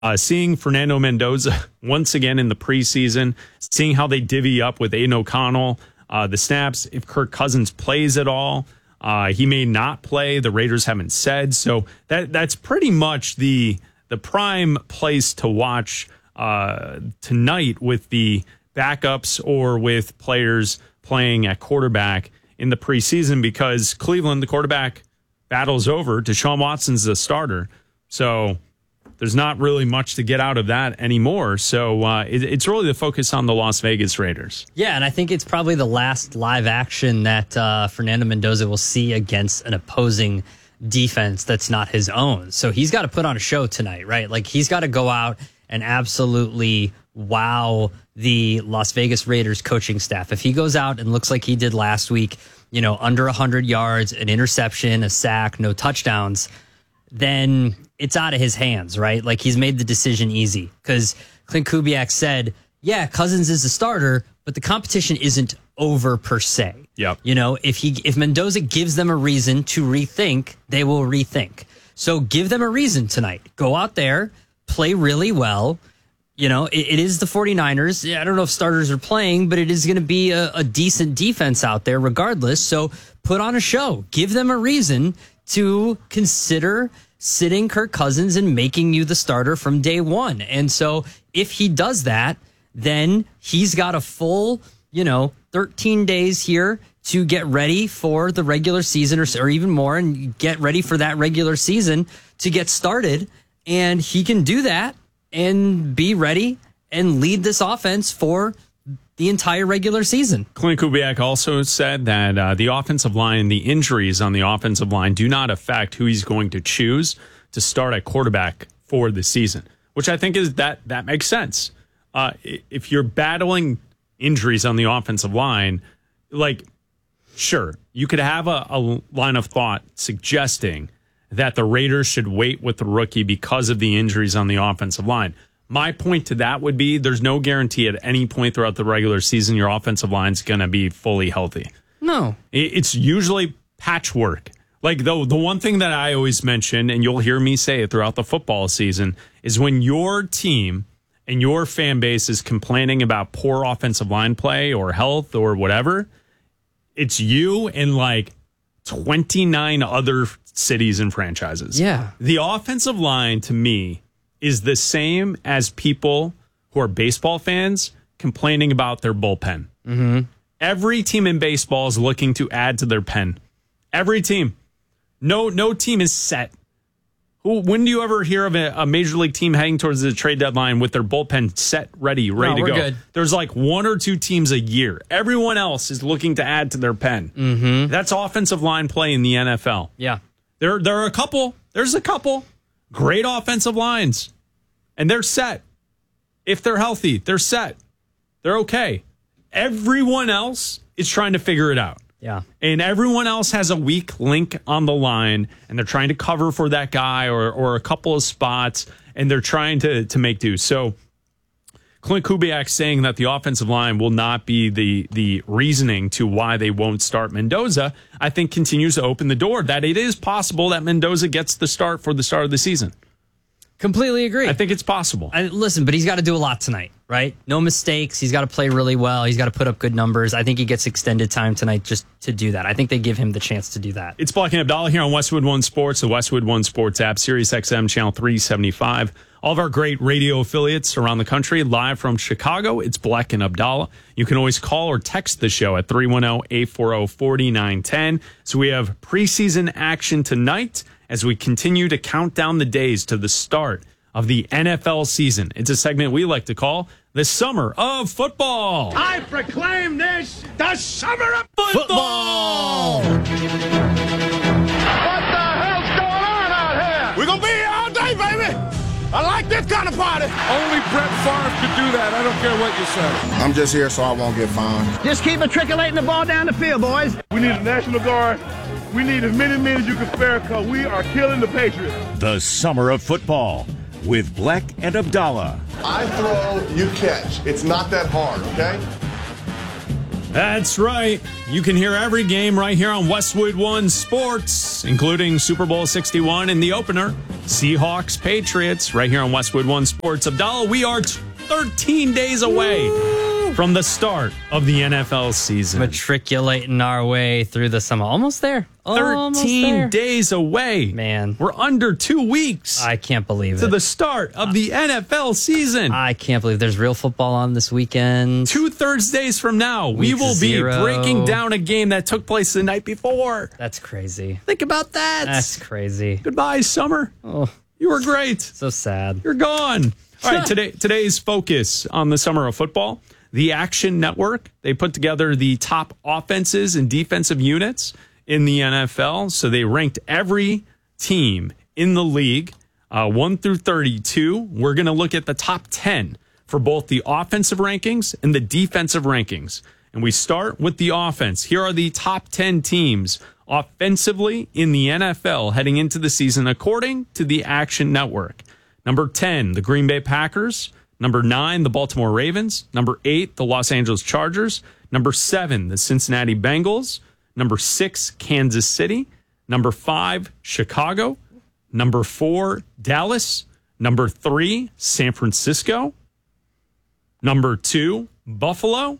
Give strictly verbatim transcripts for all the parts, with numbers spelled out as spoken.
Uh, seeing Fernando Mendoza once again in the preseason, seeing how they divvy up with Aiden O'Connell, uh, the snaps, if Kirk Cousins plays at all, uh, he may not play. The Raiders haven't said. So that that's pretty much the the prime place to watch uh, tonight with the backups or with players playing at quarterback in the preseason, because Cleveland, the quarterback battle's over. Deshaun Watson's the starter. So there's not really much to get out of that anymore. So uh, it, it's really the focus on the Las Vegas Raiders. Yeah, and I think it's probably the last live action that uh, Fernando Mendoza will see against an opposing defense that's not his own. So he's got to put on a show tonight, right? Like, he's got to go out and absolutely wow the Las Vegas Raiders coaching staff. If he goes out and looks like he did last week, you know, under one hundred yards, an interception, a sack, no touchdowns, then it's out of his hands, right? Like, he's made the decision easy, because Clint Kubiak said, yeah, Cousins is the starter, but the competition isn't over per se. Yep. You know, if he if Mendoza gives them a reason to rethink, they will rethink. So give them a reason tonight. Go out there, play really well. You know, it, it is the 49ers. I don't know if starters are playing, but it is going to be a, a decent defense out there regardless. So put on a show. Give them a reason to consider sitting Kirk Cousins and making you the starter from day one. And so if he does that, then he's got a full, you know, thirteen days here to get ready for the regular season, or, or even more, and get ready for that regular season to get started. And he can do that and be ready and lead this offense for the entire regular season. Clint Kubiak also said that uh, the offensive line, the injuries on the offensive line do not affect who he's going to choose to start at quarterback for the season, which I think is that that makes sense. Uh, if you're battling injuries on the offensive line, like, sure, you could have a, a line of thought suggesting that the Raiders should wait with the rookie because of the injuries on the offensive line. My point to that would be there's no guarantee at any point throughout the regular season your offensive line's going to be fully healthy. No. It's usually patchwork. Like, the, the one thing that I always mention, and you'll hear me say it throughout the football season, is when your team and your fan base is complaining about poor offensive line play or health or whatever, it's you and like twenty-nine other cities and franchises. Yeah. The offensive line, to me, is the same as people who are baseball fans complaining about their bullpen. Mm-hmm. Every team in baseball is looking to add to their pen. Every team. No, no team is set. Who? When do you ever hear of a, a major league team heading towards the trade deadline with their bullpen set, ready, ready no, to we're go? Good. There's like one or two teams a year. Everyone else is looking to add to their pen. Mm-hmm. That's offensive line play in the N F L. Yeah. There, there are a couple. There's a couple great offensive lines, and they're set. If they're healthy, they're set. They're okay. Everyone else is trying to figure it out. Yeah. And everyone else has a weak link on the line, and they're trying to cover for that guy or or a couple of spots, and they're trying to to make do. So Clint Kubiak saying that the offensive line will not be the the reasoning to why they won't start Mendoza, I think continues to open the door that it is possible that Mendoza gets the start for the start of the season. Completely agree. I think it's possible. I, listen, but he's got to do a lot tonight, right? No mistakes. He's got to play really well. He's got to put up good numbers. I think he gets extended time tonight just to do that. I think they give him the chance to do that. It's Black and Abdallah here on Westwood One Sports, the Westwood One Sports app, Sirius X M channel three seventy-five. All of our great radio affiliates around the country, live from Chicago. It's Black and Abdallah. You can always call or text the show at three one zero, eight four zero, four nine one zero. So we have preseason action tonight as we continue to count down the days to the start of the N F L season. It's a segment we like to call the Summer of Football. I proclaim this the Summer of Football! Football! What the hell's going on out here? We're going to be here all day, baby! I like this kind of party. Only Brett Favre could do that. I don't care what you say. I'm just here so I won't get fined. Just keep matriculating the ball down the field, boys. We need a National Guard. We need as many men as you can spare because we are killing the Patriots. The Summer of Football with Black and Abdallah. I throw, you catch. It's not that hard, okay? That's right. You can hear every game right here on Westwood One Sports, including Super Bowl sixty-one and the opener Seahawks, Patriots, right here on Westwood One Sports. Abdallah, we are t- thirteen days away from the start of the N F L season. Matriculating our way through the summer. Almost there. Almost thirteen there. days away. Man. We're under two weeks I can't believe to it. the start of the N F L season. I can't believe there's real football on this weekend. Two Thursdays from now, we Week will be zero. breaking down a game that took place the night before. That's crazy. Think about that. That's crazy. Goodbye, summer. Oh, You were great. so sad. You're gone. All right, today today's focus on the summer of football. The Action Network, they put together the top offenses and defensive units in the N F L. So they ranked every team in the league, uh, one through thirty-two. We're going to look at the top ten for both the offensive rankings and the defensive rankings. And we start with the offense. Here are the top ten teams offensively in the N F L heading into the season, according to the Action Network. Number ten, the Green Bay Packers. Number nine, the Baltimore Ravens. Number eight, the Los Angeles Chargers. Number seven, the Cincinnati Bengals. Number six, Kansas City. Number five, Chicago. Number four, Dallas. Number three, San Francisco. Number two, Buffalo.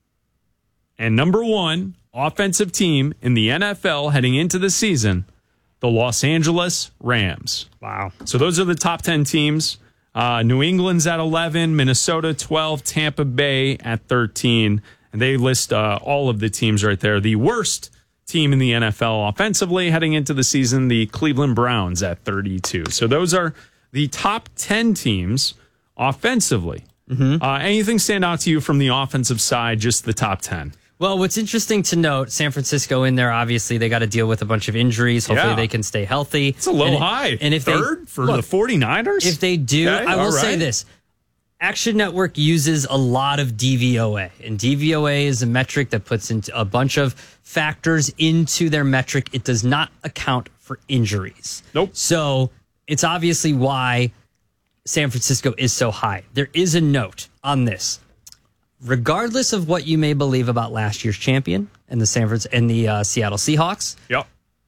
And number one, offensive team in the N F L heading into the season, the Los Angeles Rams. Wow. So those are the top ten teams. Uh, New England's at eleven, Minnesota twelve, Tampa Bay at thirteen. And they list uh, all of the teams right there. The worst team in the N F L offensively heading into the season, the Cleveland Browns at thirty-two. So those are the top ten teams offensively. Mm-hmm. Uh, anything stand out to you from the offensive side, just the top ten? Well, what's interesting to note, San Francisco in there, obviously, they got to deal with a bunch of injuries. Hopefully, Yeah. they can stay healthy. It's a little and, high. And if Third they, for look, the forty-niners? If they do, Okay, I will all say right. this. Action Network uses a lot of D V O A, and D V O A is a metric that puts into a bunch of factors into their metric. It does not account for injuries. Nope. So it's obviously why San Francisco is so high. There is a note on this. Regardless of what you may believe about last year's champion and the San Francisco and the uh, Seattle Seahawks, Yep.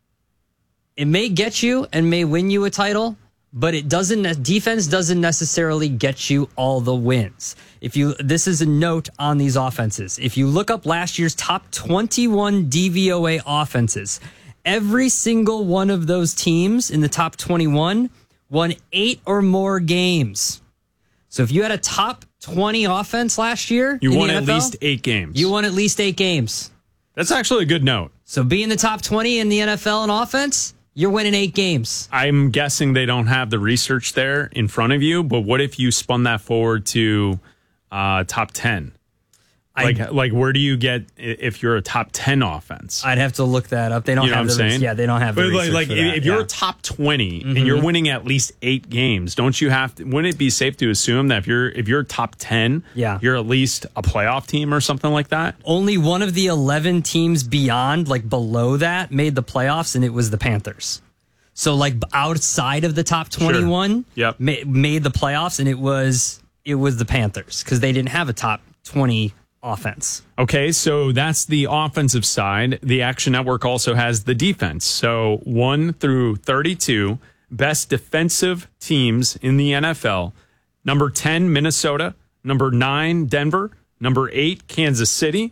it may get you and may win you a title, but it doesn't. Defense doesn't necessarily get you all the wins. If you, this is a note on these offenses. If you look up last year's top twenty-one D V O A offenses, every single one of those teams in the top twenty-one won eight or more games. So if you had a top twenty offense last year, You in won the at N F L, least eight games. You won at least eight games. That's actually a good note. So be in the top twenty in the N F L in offense, you're winning eight games. I'm guessing they don't have the research there in front of you, but what if you spun that forward to uh, top ten? Like, I, like where do you get i- if you're a top ten offense? I'd have to look that up. They don't You know have what I'm the res- saying? Yeah, they don't have the But like, research like for if that, if you're yeah. a top twenty and you're winning at least eight games, don't you have to? Wouldn't it be safe to assume that if you're if you're top ten, Yeah. you're at least a playoff team or something like that? Only one of the eleven teams beyond, like below that, made the playoffs, and it was the Panthers. So, like outside of the top twenty-one, Yep. ma- made the playoffs, and it was it was the Panthers because they didn't have a top twenty offense. Okay, so that's the offensive side. The Action Network also has the defense. So one through thirty-two, best defensive teams in the N F L. Number ten, Minnesota. Number nine, Denver. Number eight, Kansas City.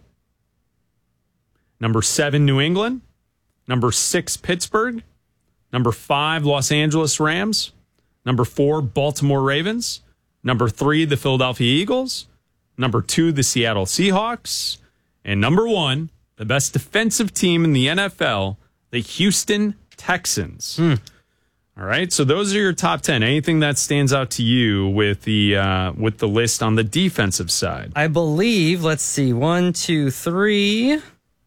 Number seven, New England. Number six, Pittsburgh. Number five, Los Angeles Rams. Number four, Baltimore Ravens. Number three, the Philadelphia Eagles. Number two, the Seattle Seahawks. And number one, the best defensive team in the N F L, the Houston Texans. Hmm. All right, so those are your top ten. Anything that stands out to you with the uh, with the list on the defensive side? I believe, let's see, one, two, three,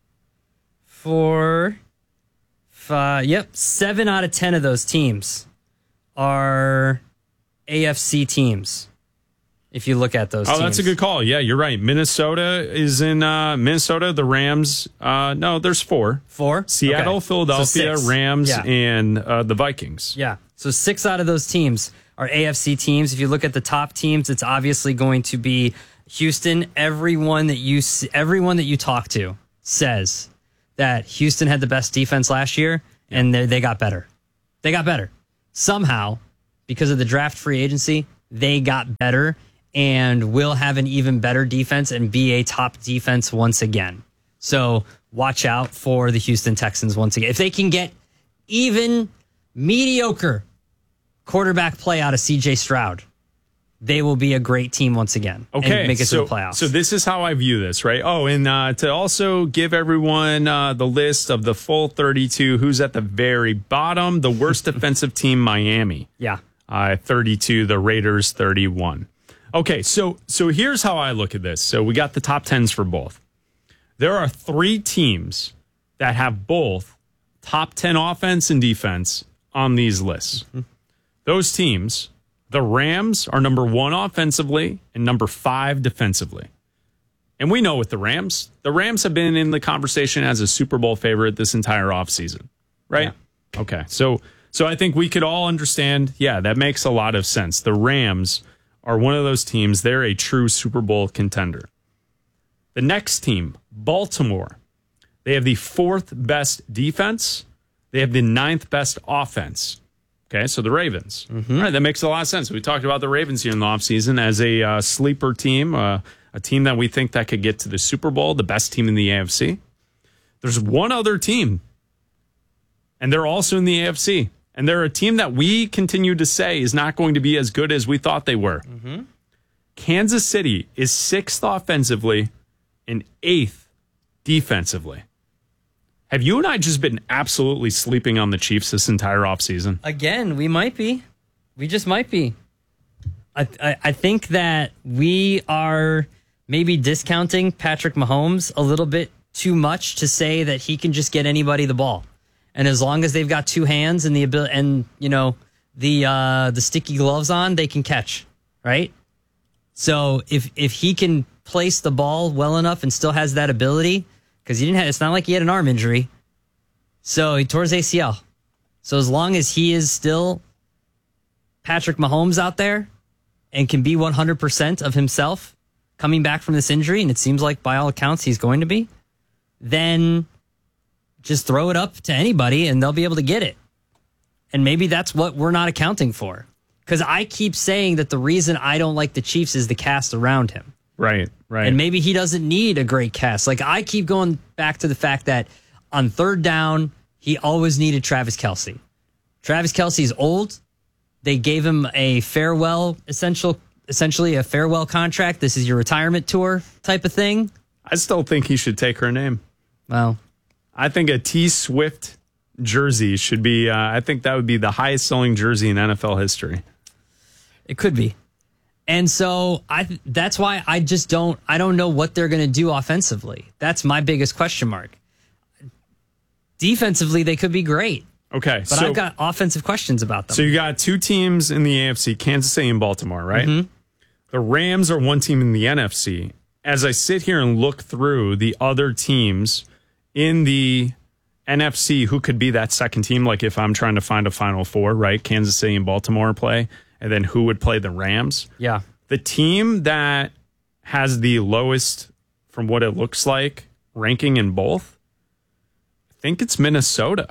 four, five, yep, seven out of ten of those teams are A F C teams. If you look at those Oh, teams. that's a good call. Yeah, you're right. Minnesota is in uh, Minnesota. The Rams. Uh, no, there's four. Four? Seattle, Okay. So Philadelphia, six. Rams, Yeah. and uh, the Vikings. Yeah. So six out of those teams are A F C teams. If you look at the top teams, it's obviously going to be Houston. Everyone that you see, everyone that you talk to says that Houston had the best defense last year, and they they got better. They got better. Somehow because of the draft free agency, they got better and will have an even better defense and be a top defense once again. So watch out for the Houston Texans once again. If they can get even mediocre quarterback play out of C J Stroud, they will be a great team once again. Okay, and make it so, to the playoffs. So this is how I view this, right? Oh, and uh, to also give everyone uh, the list of the full thirty-two, who's at the very bottom, the worst defensive team, Miami. Yeah. Uh, thirty-two, the Raiders, thirty-one. Okay, so so here's how I look at this. So we got the top tens for both. There are three teams that have both top ten offense and defense on these lists. Mm-hmm. Those teams, the Rams are number one offensively and number five defensively. And we know with the Rams, the Rams have been in the conversation as a Super Bowl favorite this entire offseason, right? Yeah. Okay, so so I think we could all understand, yeah, that makes a lot of sense. The Rams are one of those teams. They're a true Super Bowl contender. The next team, Baltimore, they have the fourth best defense. They have the ninth best offense. Okay, so the Ravens. Mm-hmm. All right, that makes a lot of sense. We talked about the Ravens here in the offseason as a uh, sleeper team, uh, a team that we think that could get to the Super Bowl, the best team in the A F C. There's one other team, and they're also in the A F C. And they're a team that we continue to say is not going to be as good as we thought they were. Mm-hmm. Kansas City is sixth offensively and eighth defensively. Have you and I just been absolutely sleeping on the Chiefs this entire offseason? Again, we might be. We just might be. I, I I think that we are maybe discounting Patrick Mahomes a little bit too much to say that he can just get anybody the ball. And as long as they've got two hands and the ability, and you know the uh, the sticky gloves on, they can catch, right? So if if he can place the ball well enough and still has that ability. Because he didn't have, it's not like he had an arm injury. So he tore his A C L. So as long as he is still Patrick Mahomes out there and can be one hundred percent of himself coming back from this injury, and it seems like by all accounts he's going to be, then just throw it up to anybody and they'll be able to get it. And maybe that's what we're not accounting for. Because I keep saying that the reason I don't like the Chiefs is the cast around him. Right, right. And maybe he doesn't need a great cast. Like, I keep going back to the fact that on third down, he always needed Travis Kelce. Travis Kelce's old. They gave him a farewell, essential, essentially a farewell contract. This is your retirement tour type of thing. I still think he should take her name. Well, I think a T Swift jersey should be, uh, I think that would be the highest selling jersey in N F L history. It could be. And so I that's why I just don't I don't know what they're going to do offensively. That's my biggest question mark. Defensively, they could be great. Okay. But so, I've got offensive questions about them. So you got two teams in the A F C, Kansas City and Baltimore, right? Mm-hmm. The Rams are one team in the N F C. As I sit here and look through the other teams in the N F C, who could be that second team? Like if I'm trying to find a Final Four, right? Kansas City and Baltimore play. And then who would play the Rams? Yeah. The team that has the lowest, from what it looks like, ranking in both, I think it's Minnesota.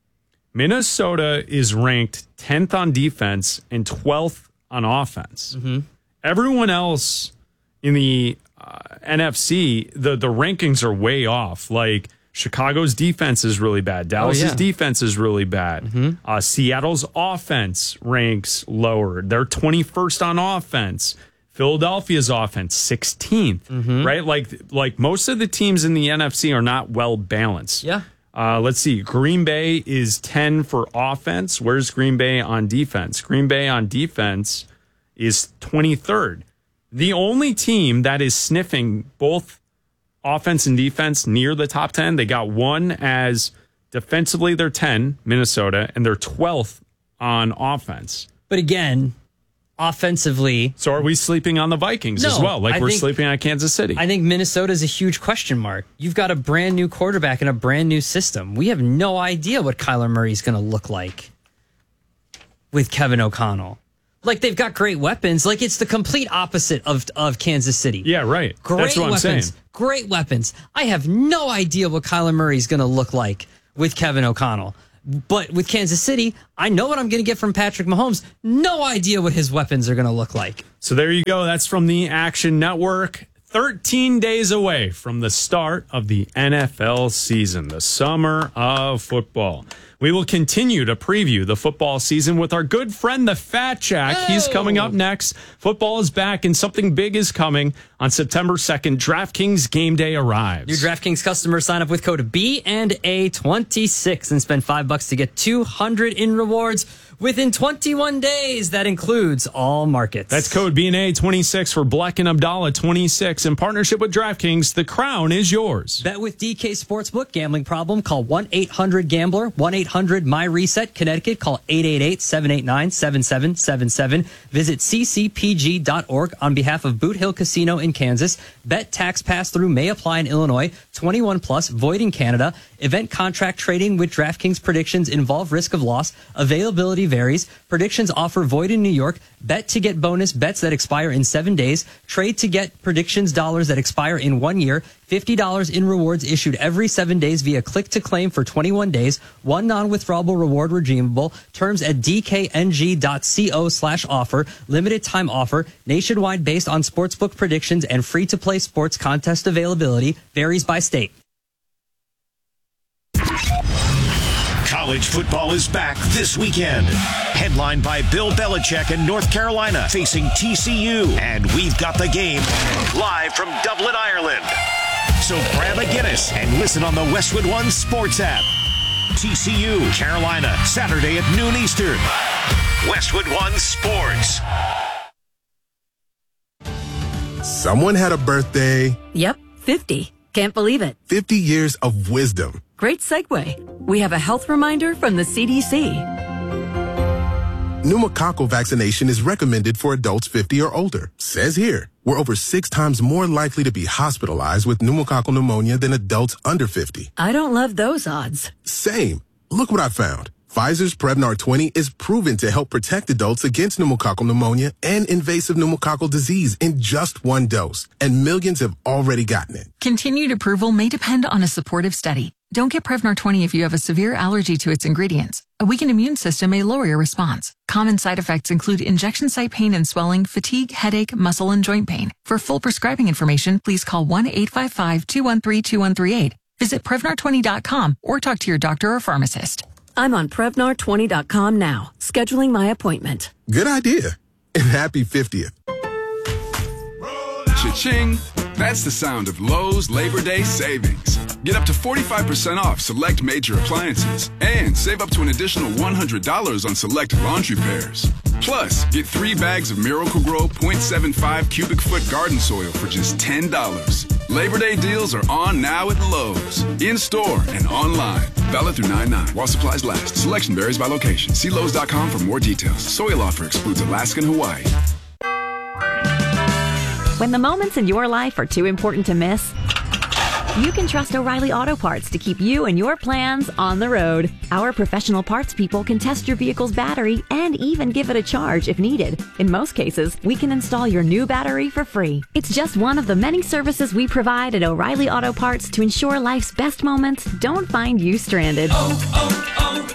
Minnesota is ranked tenth on defense and twelfth on offense. Mm-hmm. Everyone else in the uh, N F C, the, the rankings are way off. Like, Chicago's defense is really bad. Dallas's oh, yeah. defense is really bad. Mm-hmm. Uh, Seattle's offense ranks lower. They're twenty-first on offense. Philadelphia's offense, sixteenth. Mm-hmm. Right? Like, like most of the teams in the N F C are not well balanced. Yeah. Uh, let's see. Green Bay is ten for offense. Where's Green Bay on defense? Green Bay on defense is twenty-third. The only team that is sniffing both offense and defense near the top ten, they got one as defensively they're ten, Minnesota, and they're twelfth on offense. But again, offensively... So are we sleeping on the Vikings no, as well? Like I we're think, sleeping on Kansas City? I think Minnesota's a huge question mark. You've got a brand new quarterback and a brand new system. We have no idea what Kyler Murray's going to look like with Kevin O'Connell. Like, they've got great weapons. Like, it's the complete opposite of of Kansas City. Yeah, right. Great That's what weapons. I'm saying. Great weapons. I have no idea what Kyler Murray's going to look like with Kevin O'Connell. But with Kansas City, I know what I'm going to get from Patrick Mahomes. No idea what his weapons are going to look like. So there you go. That's from the Action Network. thirteen days away from the start of the N F L season, the summer of football. We will continue to preview the football season with our good friend, the Fat Jack. Oh. He's coming up next. Football is back and something big is coming. On September second, DraftKings Game Day arrives. New DraftKings customers sign up with code B and A twenty-six and spend five bucks to get two hundred in rewards within twenty-one days. That includes all markets. That's code B and A twenty-six for Black and Abdallah twenty-six. In partnership with DraftKings, the crown is yours. Bet with D K Sportsbook. Gambling problem? Call one eight hundred gambler. one eight hundred my reset. Connecticut. Call eight eight eight, seven eight nine, seven seven seven seven. Visit c c p g dot org on behalf of Boot Hill Casino in Kansas. Bet tax pass-through may apply in Illinois. twenty-one plus, void in Canada. Event contract trading with DraftKings predictions involve risk of loss. Availability varies. Predictions offer void in New York. Bet to get bonus bets that expire in seven days. Trade to get predictions dollars that expire in one year. fifty dollars in rewards issued every seven days via click to claim for twenty-one days. One non-withdrawable reward redeemable. Terms at dkng.co slash offer. Limited time offer. Nationwide based on sportsbook predictions and free to play sports contest availability. Varies by state. College football is back this weekend. Headlined by Bill Belichick in North Carolina facing T C U. And we've got the game live from Dublin, Ireland. So grab a Guinness and listen on the Westwood One Sports app. T C U, Carolina, Saturday at noon Eastern. Westwood One Sports. Someone had a birthday. Yep, fifty. Can't believe it. fifty years of wisdom. Great segue. We have a health reminder from the C D C. Pneumococcal vaccination is recommended for adults fifty or older. Says here, we're over six times more likely to be hospitalized with pneumococcal pneumonia than adults under fifty. I don't love those odds. Same. Look what I found. Pfizer's Prevnar twenty is proven to help protect adults against pneumococcal pneumonia and invasive pneumococcal disease in just one dose. And millions have already gotten it. Continued approval may depend on a supportive study. Don't get Prevnar twenty if you have a severe allergy to its ingredients. A weakened immune system may lower your response. Common side effects include injection site pain and swelling, fatigue, headache, muscle, and joint pain. For full prescribing information, please call one eight five five, two one three, two one three eight. Visit Prevnar twenty dot com or talk to your doctor or pharmacist. I'm on Prevnar twenty dot com now, scheduling my appointment. Good idea. And happy fiftieth. Cha-ching. That's the sound of Lowe's Labor Day savings. Get up to forty-five percent off select major appliances and save up to an additional one hundred dollars on select laundry pairs. Plus, get three bags of Miracle-Gro zero point seven five cubic foot garden soil for just ten dollars. Labor Day deals are on now at Lowe's. In-store and online. Valid through nine nine while supplies last. Selection varies by location. See Lowe's dot com for more details. Soil offer excludes Alaska and Hawaii. When the moments in your life are too important to miss, you can trust O'Reilly Auto Parts to keep you and your plans on the road. Our professional parts people can test your vehicle's battery and even give it a charge if needed. In most cases, we can install your new battery for free. It's just one of the many services we provide at O'Reilly Auto Parts to ensure life's best moments don't find you stranded. Oh,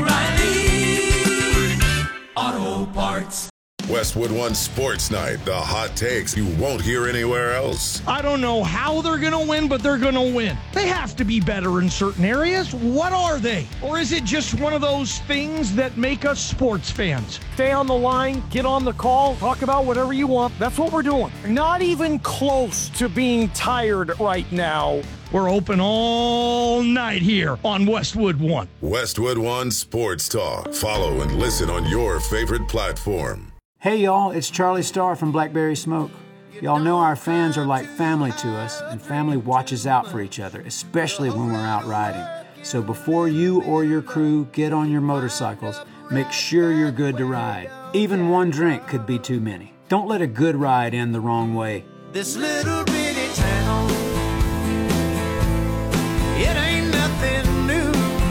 oh, oh, O'Reilly Auto Parts. Westwood One Sports Night, the hot takes you won't hear anywhere else. I don't know how they're going to win, but they're going to win. They have to be better in certain areas. What are they? Or is it just one of those things that make us sports fans? Stay on the line, get on the call, talk about whatever you want. That's what we're doing. Not even close to being tired right now. We're open all night here on Westwood One. Westwood One Sports Talk. Follow and listen on your favorite platform. Hey y'all, it's Charlie Starr from Blackberry Smoke. Y'all know our fans are like family to us, and family watches out for each other, especially when we're out riding. So before you or your crew get on your motorcycles, make sure you're good to ride. Even one drink could be too many. Don't let a good ride end the wrong way. This little bitty town, it ain't nothing new.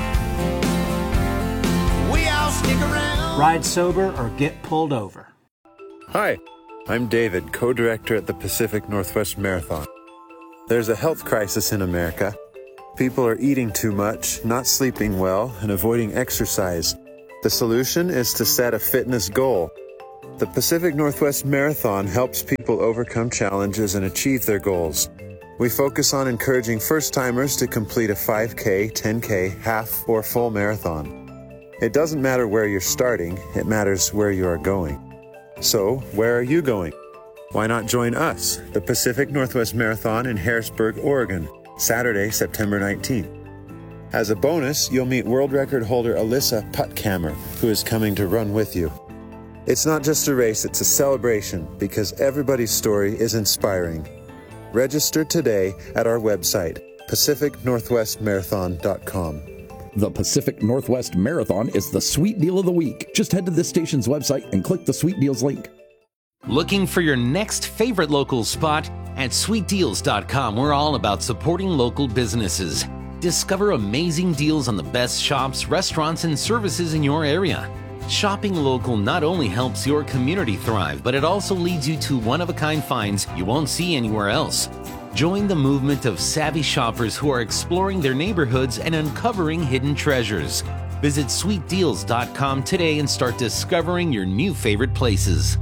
We all stick around. Ride sober or get pulled over. Hi, I'm David, co-director at the Pacific Northwest Marathon. There's a health crisis in America, People are eating too much, not sleeping well, and avoiding exercise. The solution is to set a fitness goal. The Pacific Northwest Marathon helps people overcome challenges and achieve their goals. We focus on encouraging first-timers to complete a five K, ten K, half, or full marathon. It doesn't matter where you're starting, it matters where you are going. So, where are you going? Why not join us, the Pacific Northwest Marathon in Harrisburg, Oregon, Saturday, September nineteenth. As a bonus, you'll meet world record holder Alyssa Puttkammer, who is coming to run with you. It's not just a race, it's a celebration, because everybody's story is inspiring. Register today at our website, pacific northwest marathon dot com. The Pacific Northwest Marathon is the sweet deal of the week. Just head to this station's website and click the Sweet Deals link. Looking for your next favorite local spot? At sweet deals dot com, we're all about supporting local businesses. Discover amazing deals on the best shops, restaurants, and services in your area. Shopping local not only helps your community thrive, but it also leads you to one-of-a-kind finds you won't see anywhere else. Join the movement of savvy shoppers who are exploring their neighborhoods and uncovering hidden treasures. Visit sweet deals dot com today and start discovering your new favorite places.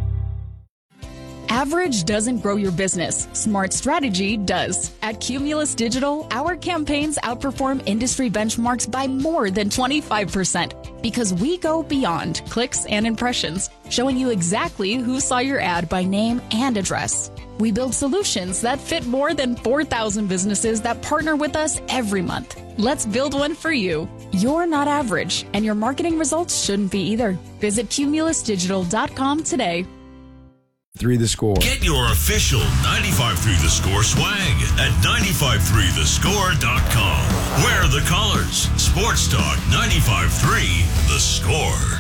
Average doesn't grow your business. Smart strategy does. At Cumulus Digital, our campaigns outperform industry benchmarks by more than twenty-five percent because we go beyond clicks and impressions, showing you exactly who saw your ad by name and address. We build solutions that fit more than four thousand businesses that partner with us every month. Let's build one for you. You're not average, and your marketing results shouldn't be either. Visit cumulus digital dot com today. Three the score. Get your official ninety-five three the score swag at nine five three the score dot com. Where are the colors? Sports Talk ninety-five three the score.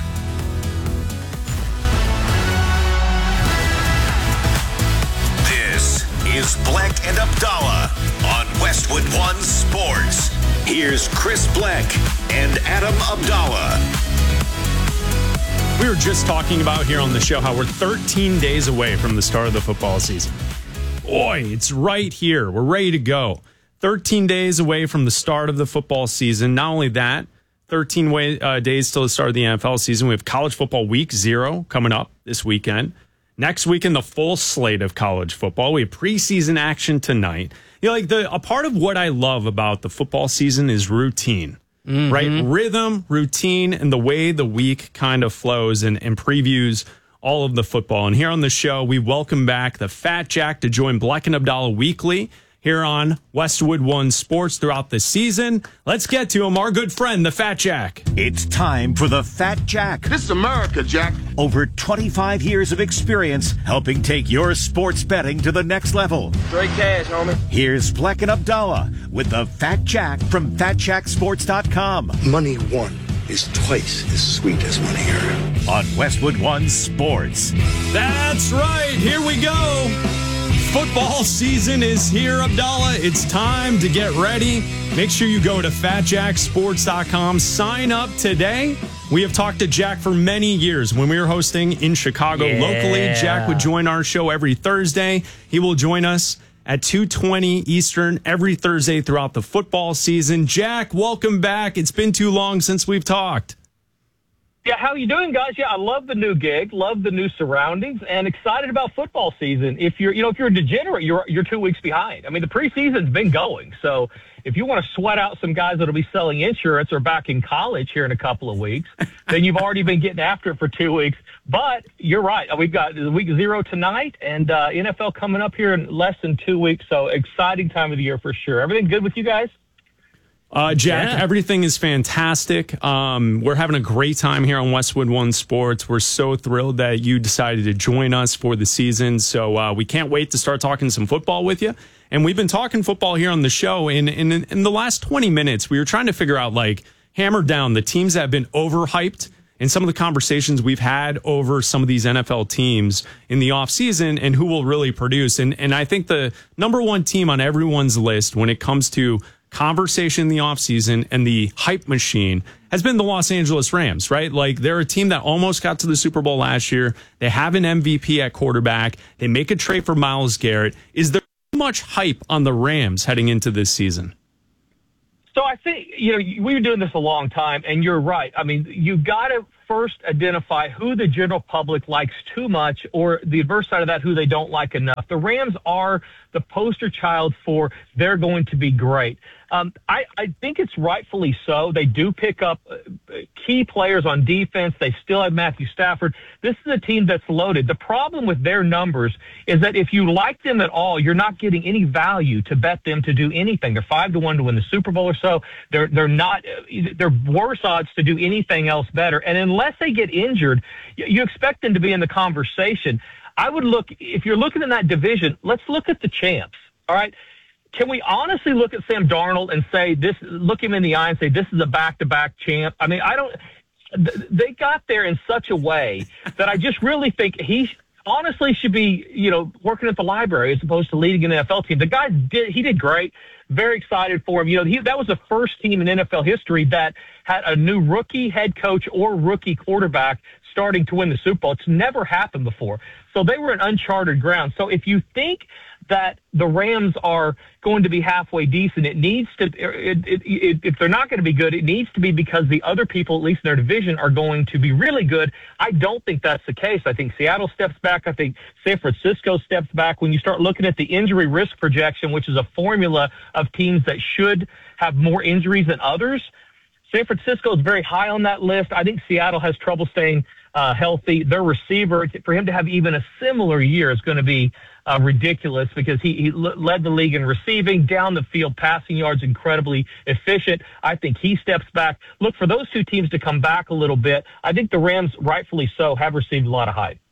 This is Bleck and Abdallah on Westwood One Sports. Here's Chris Bleck and Adam Abdallah. We were just talking about here on the show how we're thirteen days away from the start of the football season. Boy, it's right here. We're ready to go. thirteen days away from the start of the football season. Not only that, thirteen way, uh, days till the start of the N F L season. We have college football week zero coming up this weekend. Next weekend, the full slate of college football. We have preseason action tonight. You know, like the a part of what I love about the football season is routine. Mm-hmm. Right? Rhythm, routine, and the way the week kind of flows and, and previews all of the football. And here on the show, we welcome back the Fat Jack to join Bleck and Abdallah weekly here on Westwood One Sports throughout the season. Let's get to him, our good friend, the Fat Jack. It's time for the Fat Jack. This is America, Jack. Over twenty-five years of experience helping take your sports betting to the next level. Straight cash, homie. Here's Bleck and Abdallah with the Fat Jack from fat jack sports dot com. Money won is twice as sweet as money earned. On Westwood One Sports. That's right. Here we go. Football season is here, Abdallah. It's time to get ready. Make sure you go to fat jack sports dot com. Sign up today. We have talked to Jack for many years. When we were hosting in Chicago yeah. locally, Jack would join our show every Thursday. He will join us at two twenty Eastern every Thursday throughout the football season. Jack, welcome back. It's been too long since we've talked. Yeah, how you doing, guys? Yeah, I love the new gig, love the new surroundings, and excited about football season. If you're, you know, if you're a degenerate, you're you're two weeks behind. I mean, the preseason's been going, so if you want to sweat out some guys that'll be selling insurance or back in college here in a couple of weeks, then you've already been getting after it for two weeks. But you're right. We've got week zero tonight, and uh, N F L coming up here in less than two weeks. So exciting time of the year for sure. Everything good with you guys? Uh, Jack, yeah. Everything is fantastic. Um, we're having a great time here on Westwood One Sports. We're so thrilled that you decided to join us for the season. So uh, we can't wait to start talking some football with you. And we've been talking football here on the show. In, in, in the last twenty minutes, we were trying to figure out, like, hammer down the teams that have been overhyped and some of the conversations we've had over some of these N F L teams in the offseason and who will really produce. And, and I think the number one team on everyone's list when it comes to conversation in the offseason and the hype machine has been the Los Angeles Rams, right? Like, they're a team that almost got to the Super Bowl last year. They have an M V P at quarterback. They make a trade for Myles Garrett. Is there much hype on the Rams heading into this season? So I think, you know, we've been doing this a long time, and you're right. I mean, you got to first identify who the general public likes too much, or the adverse side of that, who they don't like enough. The Rams are the poster child for they're going to be great. Um, I, I think it's rightfully so. They do pick up uh, key players on defense. They still have Matthew Stafford. This is a team that's loaded. The problem with their numbers is that if you like them at all, you're not getting any value to bet them to do anything. They're five to one to win the Super Bowl or so. They're they're not. They're worse odds to do anything else better. And unless they get injured, you, you expect them to be in the conversation. I would look, if you're looking in that division, let's look at the champs. All right. Can we honestly look at Sam Darnold and say this, look him in the eye and say, this is a back-to-back champ? I mean, I don't, they got there in such a way that I just really think he honestly should be, you know, working at the library as opposed to leading an N F L team. The guy did, he did great. Very excited for him. You know, he, that was the first team in N F L history that had a new rookie head coach or rookie quarterback starting to win the Super Bowl. It's never happened before. So they were in uncharted ground. So if you think that the Rams are going to be halfway decent, it needs to, it, it, it, if they're not going to be good, it needs to be because the other people, at least in their division, are going to be really good. I don't think that's the case. I think Seattle steps back. I think San Francisco steps back. When you start looking at the injury risk projection, which is a formula of teams that should have more injuries than others, San Francisco is very high on that list. I think Seattle has trouble staying uh, healthy. Their receiver, for him to have even a similar year is going to be uh, ridiculous because he, he led the league in receiving, down the field, passing yards, incredibly efficient. I think he steps back. Look, for those two teams to come back a little bit, I think the Rams, rightfully so, have received a lot of hype.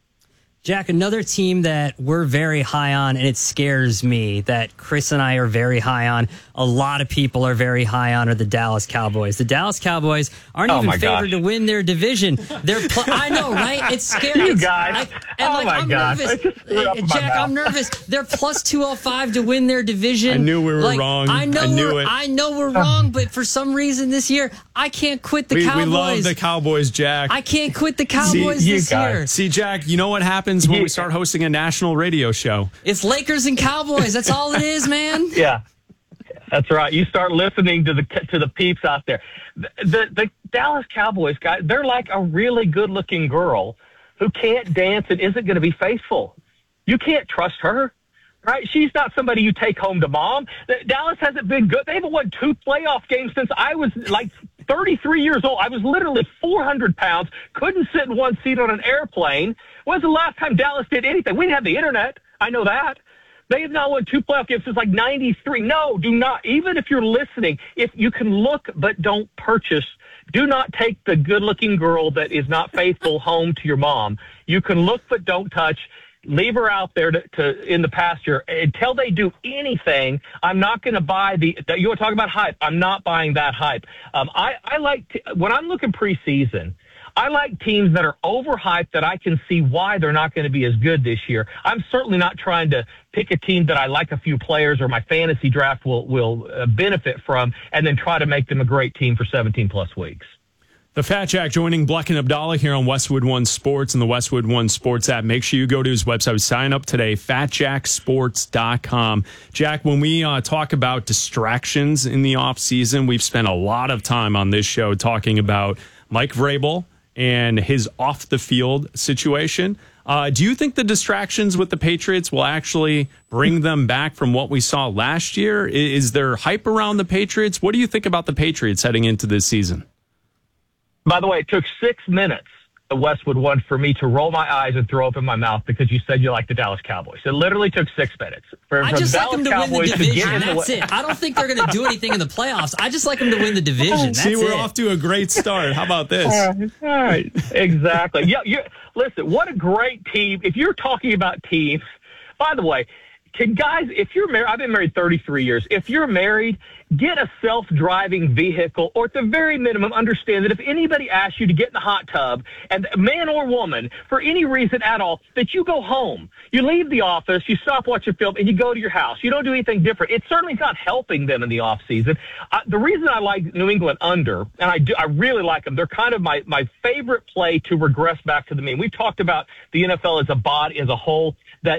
Jack, another team that we're very high on, and it scares me that Chris and I are very high on, a lot of people are very high on, are the Dallas Cowboys. The Dallas Cowboys aren't oh even my favored gosh. to win their division. They're pl- I know, right? It's scary. You It's, guys. I, and oh like, my I'm gosh. nervous. Uh, Jack, I'm nervous. They're plus two oh five to win their division. I knew we were like, wrong. I know, I knew we're, it. I know we're wrong, but for some reason this year, I can't quit the we, Cowboys. We love the Cowboys, Jack. I can't quit the Cowboys See, this year. See, Jack, you know what happens when You- we start hosting a national radio show? It's Lakers and Cowboys. That's all it is, man. Yeah, that's right. You start listening to the to the peeps out there. The, the, the Dallas Cowboys, guys, they're like a really good-looking girl who can't dance and isn't going to be faithful. You can't trust her, right? She's not somebody you take home to mom. The, Dallas hasn't been good. They haven't won two playoff games since I was like thirty-three years old. I was literally four hundred pounds, couldn't sit in one seat on an airplane. When's the last time Dallas did anything? We didn't have the internet. I know that. They have not won two playoff games since like ninety-three. No, do not. Even if you're listening, if you can look but don't purchase, do not take the good-looking girl that is not faithful home to your mom. You can look but don't touch. Leave her out there to, to in the pasture until they do anything. I'm not going to buy the. You want to talk about hype? I'm not buying that hype. Um, I, I like to, when I'm looking preseason, I like teams that are overhyped that I can see why they're not going to be as good this year. I'm certainly not trying to pick a team that I like a few players or my fantasy draft will will uh, benefit from and then try to make them a great team for seventeen plus weeks. The Fat Jack joining Bleck and Abdallah here on Westwood One Sports and the Westwood One Sports app. Make sure you go to his website. Sign up today, fat jack sports dot com. Jack, when we uh, talk about distractions in the offseason, we've spent a lot of time on this show talking about Mike Vrabel and his off-the-field situation. Uh, do you think the distractions with the Patriots will actually bring them back from what we saw last year? Is there hype around the Patriots? What do you think about the Patriots heading into this season? By the way, it took six minutes at Westwood One for me to roll my eyes and throw open my mouth because you said you like the Dallas Cowboys. It literally took six minutes. For, I for just the like Dallas them to Cowboys win the to get division. in the That's way- it. I don't think they're going to do anything in the playoffs. I just like them to win the division. That's See, we're it. off to a great start. How about this? All right. Exactly. Yeah. You, listen, what a great team. If you're talking about teams, by the way, can guys, if you're married, I've been married thirty-three years. If you're married, get a self-driving vehicle, or at the very minimum, understand that if anybody asks you to get in the hot tub, and man or woman, for any reason at all, that you go home. You leave the office, you stop watching film, and you go to your house. You don't do anything different. It certainly is not helping them in the off season. Uh, the reason I like New England under, and I do, I really like them. They're kind of my my favorite play to regress back to the mean. We've talked about the N F L as a body, as a whole, that you,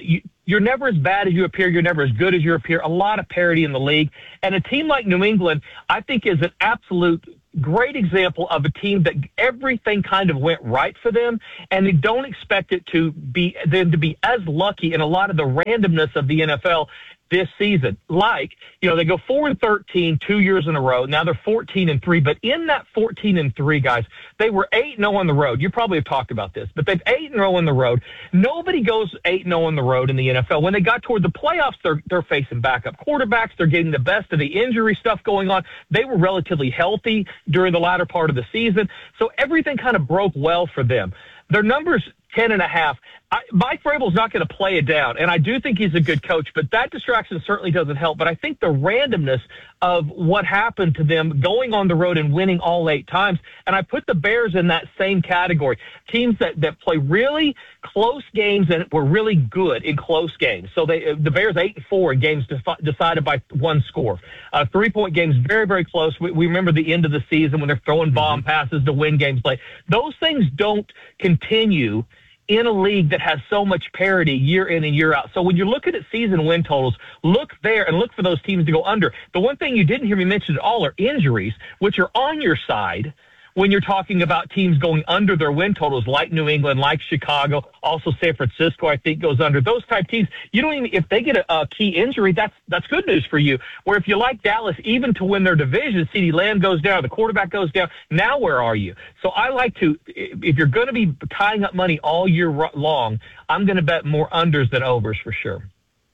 you're never as bad as you appear. You're never as good as you appear. A lot of parity in the league. And a team like New England, I think, is an absolute great example of a team that everything kind of went right for them, and they don't expect it to be them to be as lucky in a lot of the randomness of the N F L this season. Like, you know, they go four and thirteen two years in a row. Now they're fourteen and three, but in that fourteen and three, guys, they were eight and oh on the road. You probably have talked about this, but they've eight and oh on the road. Nobody goes eight and oh on the road in the N F L. When they got toward the playoffs, they're they're facing backup quarterbacks. They're getting the best of the injury stuff going on. They were relatively healthy during the latter part of the season, so everything kind of broke well for them. Their numbers ten and a half. I, Mike Vrabel's not going to play it down, and I do think he's a good coach, but that distraction certainly doesn't help. But I think the randomness of what happened to them going on the road and winning all eight times, and I put the Bears in that same category. Teams that, that play really close games and were really good in close games. So they the Bears eight and four in games defi- decided by one score. Uh, three-point games, very, very close. We, we remember the end of the season when they're throwing bomb mm-hmm. passes to win games late. Those things don't continue in a league that has so much parity year in and year out. So when you're looking at season win totals, look there and look for those teams to go under. The one thing you didn't hear me mention at all are injuries, which are on your side when you're talking about teams going under their win totals, like New England, like Chicago, also San Francisco, I think, goes under. Those type teams, you don't even, if they get a, a key injury, that's that's good news for you. Where if you like Dallas, even to win their division, CeeDee Lamb goes down, the quarterback goes down, now where are you? So I like to, if you're going to be tying up money all year long, I'm going to bet more unders than overs for sure.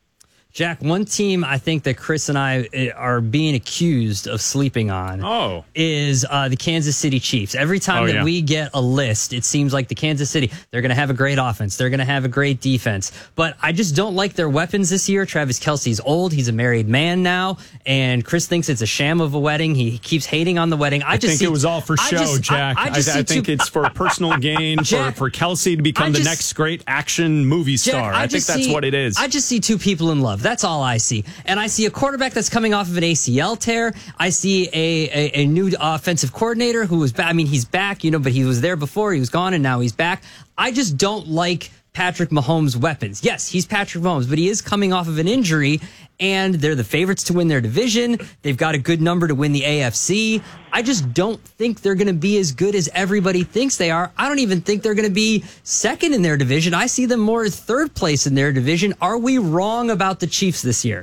Jack, one team I think that Chris and I are being accused of sleeping on oh. is uh, the Kansas City Chiefs. Every time oh, that yeah. we get a list, it seems like the Kansas City, they're going to have a great offense. They're going to have a great defense. But I just don't like their weapons this year. Travis Kelce's old. He's a married man now. And Chris thinks it's a sham of a wedding. He keeps hating on the wedding. I, I just think see, it was all for show, just, Jack. I, I, just I, I think two, it's for personal gain, Jack, for, for Kelce to become just, the next great action movie star. Jack, I, I think that's see, what it is. I just see two people in love. That's all I see. And I see a quarterback that's coming off of an A C L tear. I see a, a, a new offensive coordinator who was back. I mean, he's back, you know, but he was there before. He was gone, and now he's back. I just don't like Patrick Mahomes' weapons. Yes, he's Patrick Mahomes, but he is coming off of an injury, and they're the favorites to win their division. They've got a good number to win the A F C. I just don't think they're going to be as good as everybody thinks they are. I don't even think they're going to be second in their division. I see them more as third place in their division. Are we wrong about the Chiefs this year?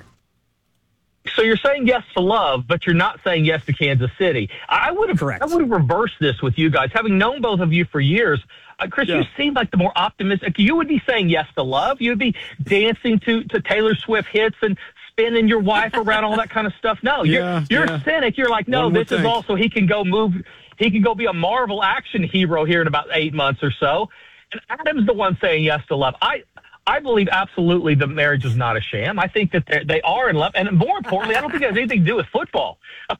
So you're saying yes to love, but you're not saying yes to Kansas City. I would have, Correct. I would have reversed this with you guys, having known both of you for years. Uh, Chris, yeah. you seem like the more optimistic. You would be saying yes to love. You would be dancing to, to Taylor Swift hits and spinning your wife around, all that kind of stuff. No, yeah, you're you're yeah. a cynic. You're like, no, One this is think. also he can go move. He can go be a Marvel action hero here in about eight months or so. And Adam's the one saying yes to love. I. I believe absolutely the marriage is not a sham. I think that they are in love. And more importantly, I don't think it has anything to do with football.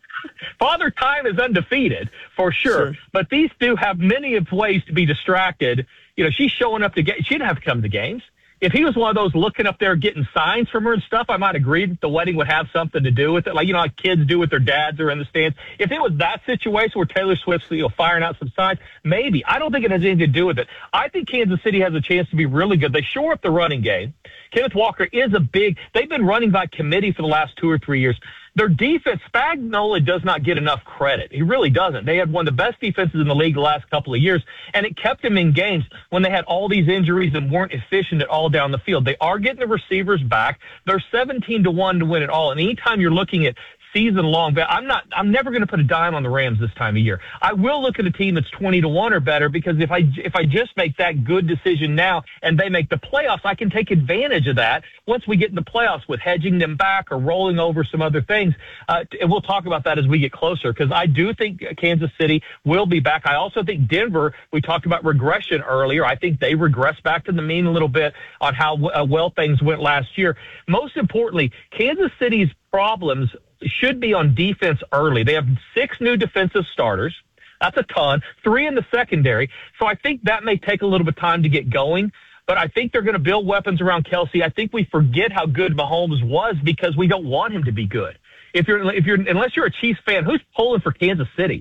Father Time is undefeated, for sure. sure. But these two have many of ways to be distracted. You know, she's showing up to get. She didn't have to come to games. If he was one of those looking up there getting signs from her and stuff, I might agree that the wedding would have something to do with it. Like, you know, like kids do with their dads or in the stands. If it was that situation where Taylor Swift's, you know, firing out some signs, maybe. I don't think it has anything to do with it. I think Kansas City has a chance to be really good. They shore up the running game. Kenneth Walker is a big, they've been running by committee for the last two or three years. Their defense, Spagnuolo does not get enough credit. He really doesn't. They had one of the best defenses in the league the last couple of years, and it kept them in games when they had all these injuries and weren't efficient at all down the field. They are getting the receivers back. They're seventeen to one to win it all. And anytime you're looking at season long, but I'm not, I'm never going to put a dime on the Rams this time of year. I will look at a team that's twenty to one or better, because if I, if I just make that good decision now and they make the playoffs, I can take advantage of that once we get in the playoffs with hedging them back or rolling over some other things. Uh, and we'll talk about that as we get closer, because I do think Kansas City will be back. I also think Denver, we talked about regression earlier. I think they regress back to the mean a little bit on how uh, well things went last year. Most importantly, Kansas City's problems should be on defense early. They have six new defensive starters. That's a ton. Three in the secondary. So I think that may take a little bit of time to get going. But I think they're going to build weapons around Kelce. I think we forget how good Mahomes was because we don't want him to be good. If you're, if you're, unless you're a Chiefs fan, who's pulling for Kansas City?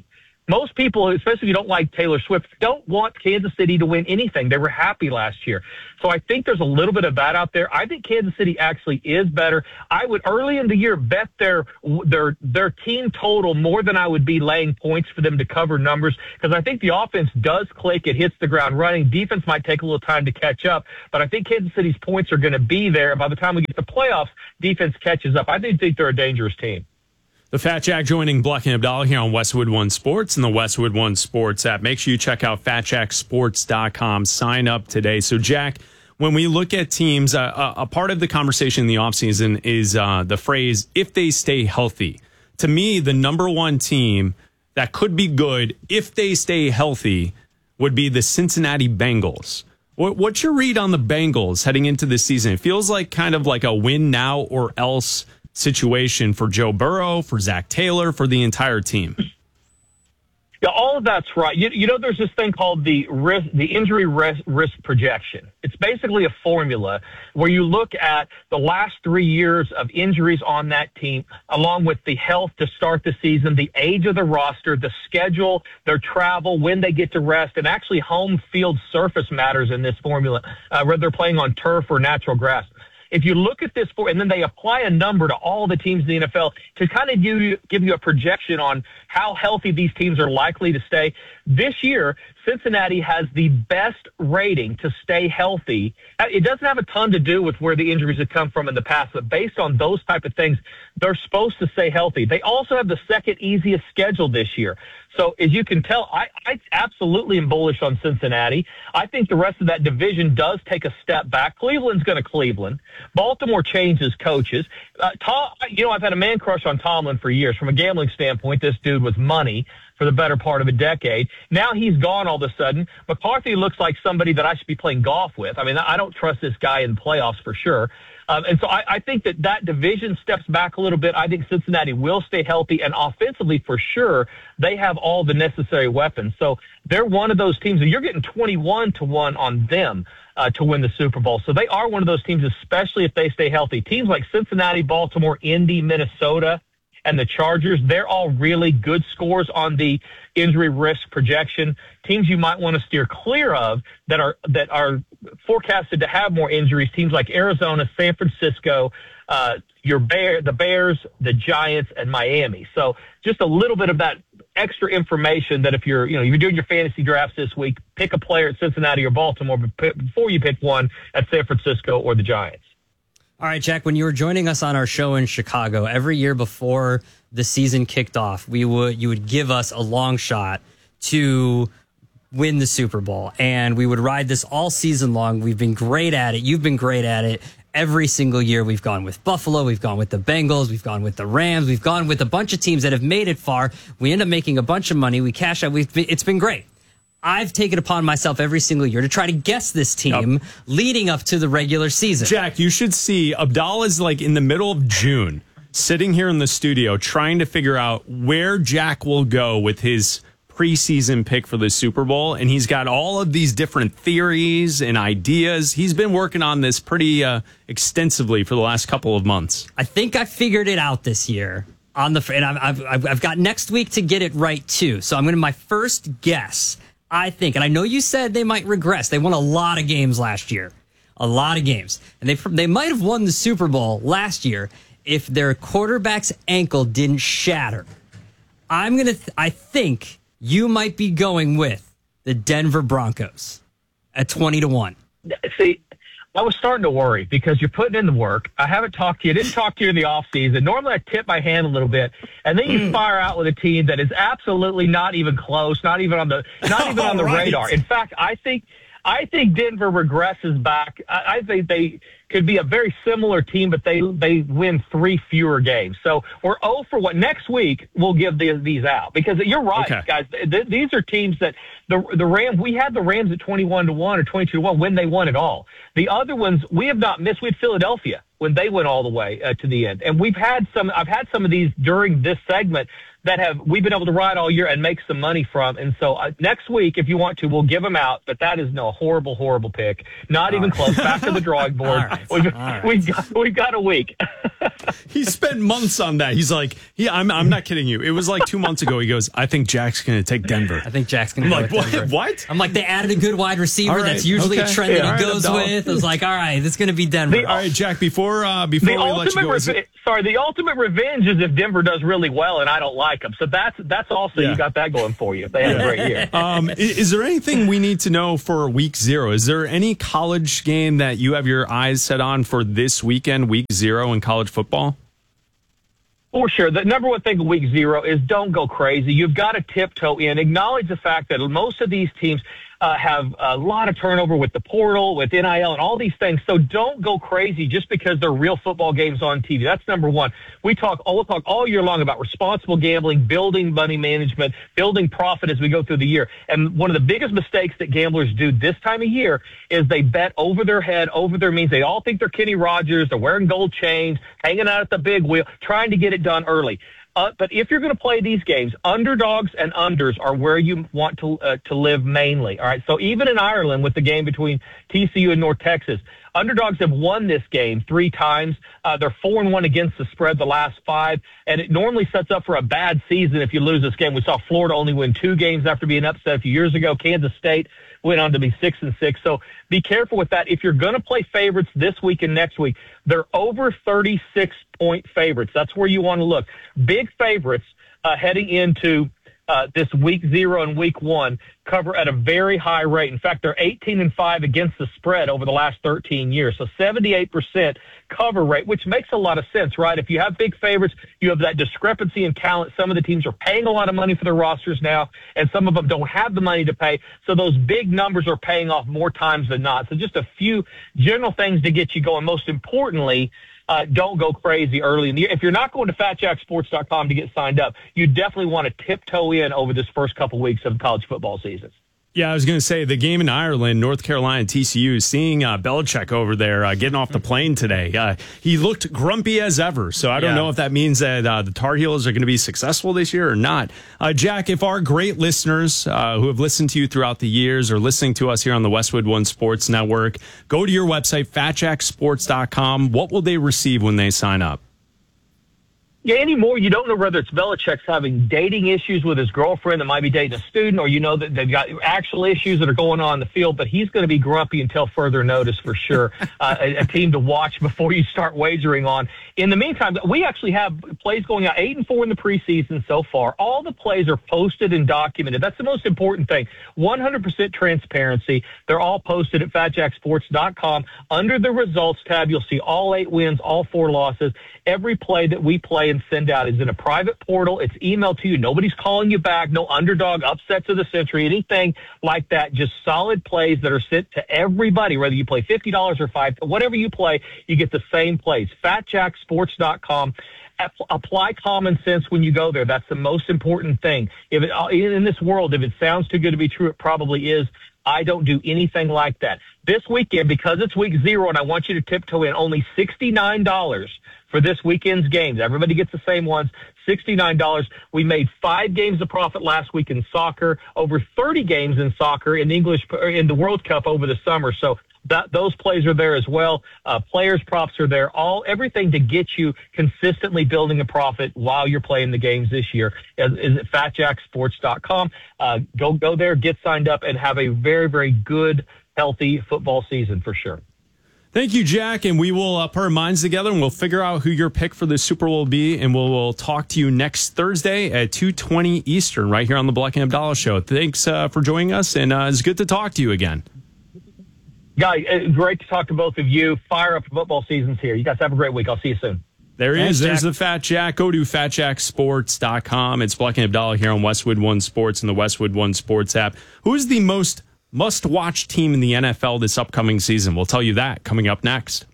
Most people, especially if you don't like Taylor Swift, don't want Kansas City to win anything. They were happy last year. So I think there's a little bit of that out there. I think Kansas City actually is better. I would early in the year bet their their their team total more than I would be laying points for them to cover numbers, because I think the offense does click. It hits the ground running. Defense might take a little time to catch up, but I think Kansas City's points are going to be there. And by the time we get to the playoffs, defense catches up. I think, think they're a dangerous team. The Fat Jack joining Bleck and Abdallah here on Westwood One Sports and the Westwood One Sports app. Make sure you check out fat jack sports dot com. Sign up today. So, Jack, when we look at teams, uh, a part of the conversation in the offseason is uh, the phrase, if they stay healthy. To me, the number one team that could be good if they stay healthy would be the Cincinnati Bengals. What, what's your read on the Bengals heading into this season? It feels like kind of like a win now or else situation for Joe Burrow, for Zach Taylor, for the entire team. Yeah, all of that's right. You, you know, there's this thing called the risk, the injury risk, risk projection. It's basically a formula where you look at the last three years of injuries on that team, along with the health to start the season, the age of the roster, the schedule, their travel, when they get to rest, and actually home field surface matters in this formula, uh, whether they're playing on turf or natural grass. If you look at this, for, and then they apply a number to all the teams in the N F L to kind of give you, give you a projection on how healthy these teams are likely to stay. This year, Cincinnati has the best rating to stay healthy. It doesn't have a ton to do with where the injuries have come from in the past, but based on those type of things, they're supposed to stay healthy. They also have the second easiest schedule this year. So as you can tell, I, I absolutely am bullish on Cincinnati. I think the rest of that division does take a step back. Cleveland's going to Cleveland. Baltimore changes coaches. Uh, Tom, you know, I've had a man crush on Tomlin for years. From a gambling standpoint, this dude was money for the better part of a decade. Now he's gone all of a sudden. McCarthy looks like somebody that I should be playing golf with. I mean, I don't trust this guy in the playoffs for sure. Um, and so I, I think that that division steps back a little bit. I think Cincinnati will stay healthy, and offensively, for sure, they have all the necessary weapons. So they're one of those teams, and you're getting twenty-one to one on them uh, to win the Super Bowl. So they are one of those teams, especially if they stay healthy. Teams like Cincinnati, Baltimore, Indy, Minnesota, and the Chargers, they're all really good scores on the injury risk projection. Teams you might want to steer clear of that are that are forecasted to have more injuries, teams like Arizona, San Francisco, uh, your Bear, the Bears, the Giants, and Miami. So just a little bit of that extra information that if you're, you know, you're doing your fantasy drafts this week, pick a player at Cincinnati or Baltimore before you pick one at San Francisco or the Giants. All right, Jack, when you were joining us on our show in Chicago, every year before the season kicked off, we would you would give us a long shot to win the Super Bowl. And we would ride this all season long. We've been great at it. You've been great at it. Every single year we've gone with Buffalo, we've gone with the Bengals, we've gone with the Rams, we've gone with a bunch of teams that have made it far. We end up making a bunch of money. We cash out. We've been, it's been great. I've taken upon myself every single year to try to guess this team yep. leading up to the regular season. Jack, you should see Abdallah's like in the middle of June, sitting here in the studio trying to figure out where Jack will go with his preseason pick for the Super Bowl. And he's got all of these different theories and ideas. He's been working on this pretty uh, extensively for the last couple of months. I think I figured it out this year. On the and I've, I've, I've got next week to get it right, too. So I'm going to my first guess. I think, and I know you said they might regress. They won a lot of games last year, a lot of games, and they they might have won the Super Bowl last year if their quarterback's ankle didn't shatter. I'm gonna, th- I think you might be going with the Denver Broncos at twenty to one. See, I was starting to worry because you're putting in the work. I haven't talked to you. I didn't talk to you in the offseason. Normally I tip my hand a little bit, and then you fire out with a team that is absolutely not even close, not even on the not even on the right. radar. In fact, I think I think Denver regresses back. I, I think they could be a very similar team, but they they win three fewer games. So we're oh for one. Next week we'll give the, these out because you're right, okay. guys. Th- these are teams that the the Rams. We had the Rams at twenty-one to one or twenty-two to one when they won it all. The other ones we have not missed. We had Philadelphia when they went all the way uh, to the end, and we've had some. I've had some of these during this segment that have we've been able to ride all year and make some money from. And so uh, next week, if you want to, we'll give them out. But that is no horrible, horrible pick. Not all even right. close. Back to the drawing board. All right. We've, all right. we've, got, we've got a week. He spent months on that. He's like, yeah, I'm I'm not kidding you. It was like two months ago. He goes, I think Jack's going to take Denver. I think Jack's going to go like, what? Denver. What? I'm like, they added a good wide receiver. Right. That's usually okay. a trend yeah, that he right, goes with. I was like, all right, it's going to be Denver. The, all right, Jack, before uh, before the we let you go. Rev- it- sorry, the ultimate revenge is if Denver does really well and I don't like them. So that's that's also, yeah. you got that going for you if they had a great year. Um, is, is there anything we need to know for week zero? Is there any college game that you have your eyes set on for this weekend, week zero in college football? For sure. The number one thing of week zero is don't go crazy. You've got to tiptoe in. Acknowledge the fact that most of these teams uh, have a lot of turnover with the portal, with N I L, and all these things. So don't go crazy just because they're real football games on T V. That's number one. We talk, we'll talk all year long about responsible gambling, building money management, building profit as we go through the year. And one of the biggest mistakes that gamblers do this time of year is they bet over their head, over their means. They all think they're Kenny Rogers. They're wearing gold chains, hanging out at the big wheel, trying to get it done early. Uh, but if you're going to play these games, underdogs and unders are where you want to uh, to live mainly. All right. So even in Ireland with the game between T C U and North Texas, underdogs have won this game three times. Uh, they're four and one against the spread the last five, and it normally sets up for a bad season if you lose this game. We saw Florida only win two games after being upset a few years ago. Kansas State went on to be six and six. So be careful with that. If you're going to play favorites this week and next week, they're over thirty-six point favorites. That's where you want to look. Big favorites uh, heading into uh, this week zero and week one cover at a very high rate. In fact, they're eighteen and five against the spread over the last thirteen years. So seventy-eight percent cover rate, which makes a lot of sense, right? If you have big favorites, you have that discrepancy in talent. Some of the teams are paying a lot of money for their rosters now, and some of them don't have the money to pay. So those big numbers are paying off more times than not. So just a few general things to get you going. Most importantly, Uh, don't go crazy early in the year. If you're not going to fat jack sports dot com to get signed up, you definitely want to tiptoe in over this first couple weeks of college football season. Yeah, I was going to say the game in Ireland, North Carolina, T C U, seeing uh, Belichick over there uh, getting off the plane today. Uh, he looked grumpy as ever. So I don't yeah. know if that means that uh, the Tar Heels are going to be successful this year or not. Uh, Jack, if our great listeners uh, who have listened to you throughout the years are listening to us here on the Westwood One Sports Network, go to your website, fat jack sports dot com. What will they receive when they sign up? Yeah, anymore, you don't know whether it's Belichick's having dating issues with his girlfriend that might be dating a student, or you know that they've got actual issues that are going on in the field, but he's going to be grumpy until further notice for sure. uh, a, a team to watch before you start wagering on. In the meantime, we actually have plays going out eight and four in the preseason so far. All the plays are posted and documented. That's the most important thing. one hundred percent transparency. They're all posted at fat jack sports dot com. Under the results tab, you'll see all eight wins, all four losses. Every play that we play and send out is in a private portal. It's emailed to you. Nobody's calling you back. No underdog upsets of the century, anything like that. Just solid plays that are sent to everybody, whether you play fifty dollars or five dollars, whatever you play, you get the same plays. fat jack sports dot com. Apply common sense when you go there. That's the most important thing. If it, in this world, if it sounds too good to be true, it probably is. I don't do anything like that. This weekend, because it's week zero and I want you to tiptoe in, only sixty-nine dollars for this weekend's games. Everybody gets the same ones, sixty-nine dollars. We made five games of profit last week in soccer, over thirty games in soccer in English in the World Cup over the summer. So that, those plays are there as well. Uh, players props are there. All everything to get you consistently building a profit while you're playing the games this year is, is at fat jack sports dot com. Uh, go go there, get signed up, and have a very, very good, healthy football season for sure. Thank you, Jack, and we will uh, put our minds together and we'll figure out who your pick for the Super Bowl will be, and we'll, we'll talk to you next Thursday at two twenty Eastern right here on the Black and Abdallah Show. Thanks uh, for joining us, and uh, it's good to talk to you again. Guy, great to talk to both of you. Fire up football season's here. You guys have a great week. I'll see you soon. There he Thanks, is. There's Jack. the Fat Jack. Go to fat jack sports dot com. It's Black and Abdallah here on Westwood One Sports and the Westwood One Sports app. Who is the most must-watch team in the N F L this upcoming season? We'll tell you that coming up next.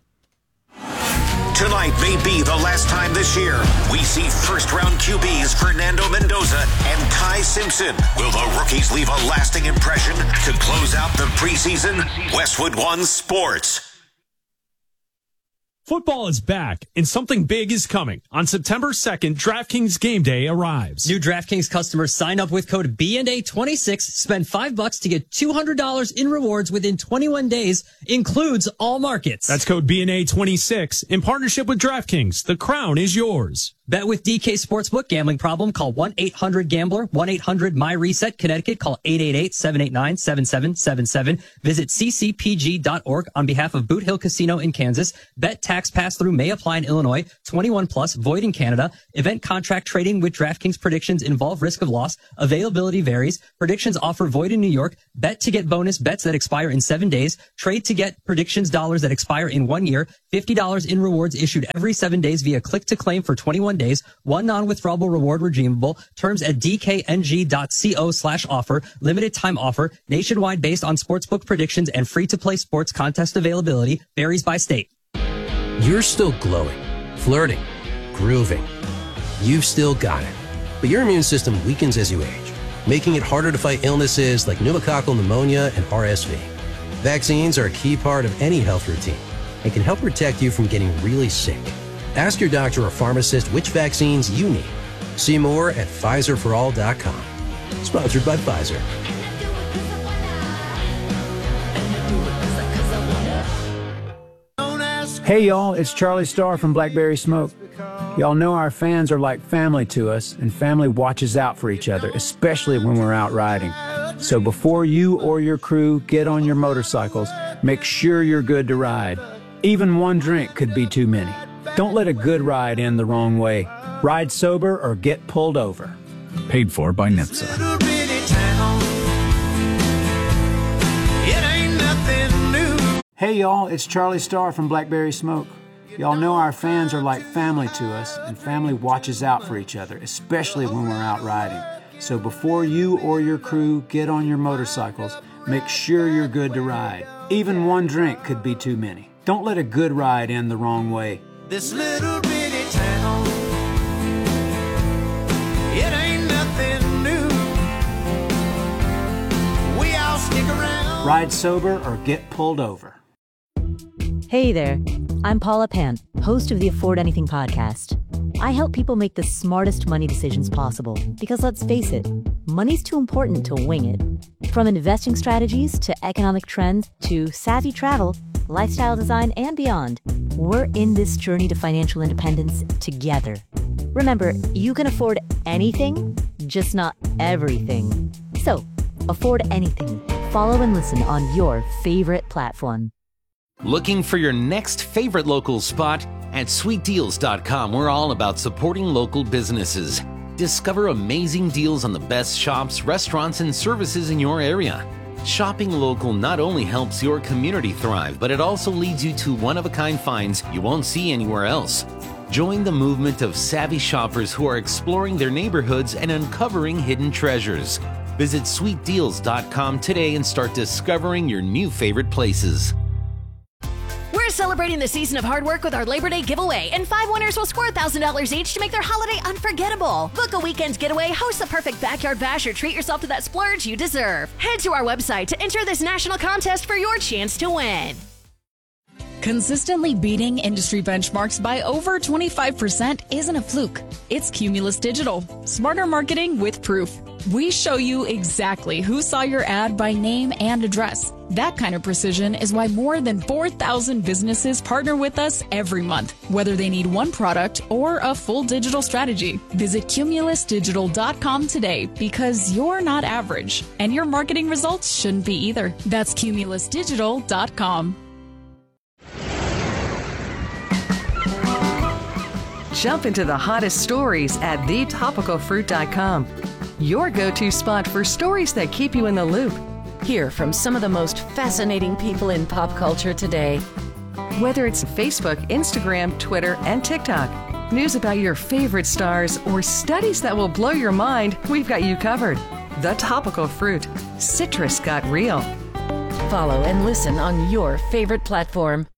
Tonight may be the last time this year we see first-round Q Bs Fernando Mendoza and Ty Simpson. Will the rookies leave a lasting impression to close out the preseason? Westwood One Sports. Football is back, and something big is coming. On September second, DraftKings Game Day arrives. New DraftKings customers sign up with code B N A twenty-six, spend five bucks to get two hundred dollars in rewards within twenty-one days, includes all markets. That's code B N A twenty-six in partnership with DraftKings. The crown is yours. Bet with D K Sportsbook. Gambling problem? Call one eight hundred gambler, one eight hundred my reset. Connecticut, call eight eight eight, seven eight nine, seven seven seven seven. Visit c c p g dot org on behalf of Boot Hill Casino in Kansas. Bet tax pass-through may apply in Illinois. twenty-one plus, void in Canada. Event contract trading with DraftKings predictions involve risk of loss. Availability varies. Predictions offer void in New York. Bet to get bonus bets that expire in seven days. Trade to get predictions dollars that expire in one year. fifty dollars in rewards issued every seven days via click to claim for twenty-one days. One non-withdrawable reward redeemable. Terms at dkng.co slash offer. Limited time offer. Nationwide based on sportsbook predictions and free-to-play sports contest availability. Varies by state. You're still glowing, flirting, grooving. You've still got it. But your immune system weakens as you age, making it harder to fight illnesses like pneumococcal pneumonia and R S V. Vaccines are a key part of any health routine and can help protect you from getting really sick. Ask your doctor or pharmacist which vaccines you need. See more at Pfizer for all dot com. Sponsored by Pfizer. Hey y'all, it's Charlie Starr from Blackberry Smoke. Y'all know our fans are like family to us, and family watches out for each other, especially when we're out riding. So before you or your crew get on your motorcycles, make sure you're good to ride. Even one drink could be too many. Don't let a good ride end the wrong way. Ride sober or get pulled over. Paid for by N H T S A. Hey y'all, it's Charlie Starr from Blackberry Smoke. Y'all know our fans are like family to us, and family watches out for each other, especially when we're out riding. So before you or your crew get on your motorcycles, make sure you're good to ride. Even one drink could be too many. Don't let a good ride end the wrong way. This little bitty town, it ain't nothing new. We all stick around. Ride sober or get pulled over. Hey there, I'm Paula Pant, host of the Afford Anything podcast. I help people make the smartest money decisions possible because let's face it, money's too important to wing it. From investing strategies to economic trends to savvy travel, lifestyle design, and beyond, we're in this journey to financial independence together. Remember, you can afford anything, just not everything. So, afford anything. Follow and listen on your favorite platform. Looking for your next favorite local spot? At sweet deals dot com, we're all about supporting local businesses. Discover amazing deals on the best shops, restaurants, and services in your area. Shopping local not only helps your community thrive, but it also leads you to one-of-a-kind finds you won't see anywhere else. Join the movement of savvy shoppers who are exploring their neighborhoods and uncovering hidden treasures. Visit sweet deals dot com today and start discovering your new favorite places. We're celebrating the season of hard work with our Labor Day giveaway, and five winners will score one thousand dollars each to make their holiday unforgettable. Book a weekend getaway, host the perfect backyard bash, or treat yourself to that splurge you deserve. Head to our website to enter this national contest for your chance to win. Consistently beating industry benchmarks by over twenty-five percent isn't a fluke. It's Cumulus Digital. Smarter marketing with proof. We show you exactly who saw your ad by name and address. That kind of precision is why more than four thousand businesses partner with us every month, whether they need one product or a full digital strategy. Visit cumulus digital dot com today because you're not average, and your marketing results shouldn't be either. That's cumulus digital dot com. Jump into the hottest stories at the topical fruit dot com. Your go-to spot for stories that keep you in the loop. Hear from some of the most fascinating people in pop culture today. Whether it's Facebook, Instagram, Twitter, and TikTok, news about your favorite stars, or studies that will blow your mind, we've got you covered. The Topical Fruit. Citrus got real. Follow and listen on your favorite platform.